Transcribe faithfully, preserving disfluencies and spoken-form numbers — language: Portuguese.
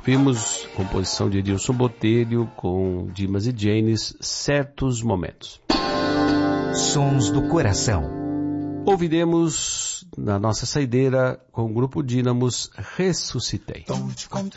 Ouvimos composição de Edilson Botelho com Dimas e Janis, Certos Momentos. Sons do Coração. Ouviremos na nossa saideira com o Grupo Dínamos, Ressuscitei.